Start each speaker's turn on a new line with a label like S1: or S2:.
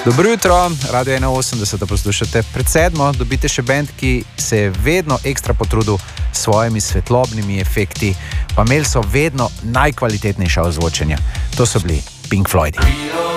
S1: Dobro jutro, Radio 81 poslušate. Pred 7 dobite še band, ki se je vedno ekstra potrudil s svojimi svetlobnimi efekti, pa imeli so vedno najkvalitetnejša ozvočenja. To so bili Pink Floydi.